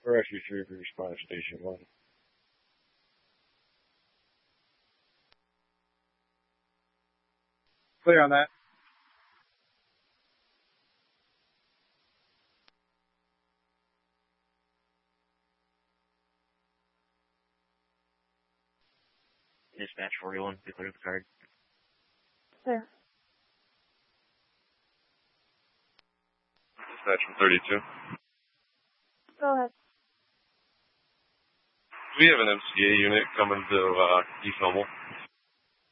Rescue 3 for response station 1. Clear on that. Dispatch 41, be clear the card. Clear. Dispatch from 32. Go ahead. We have an MCA unit coming to East Noble.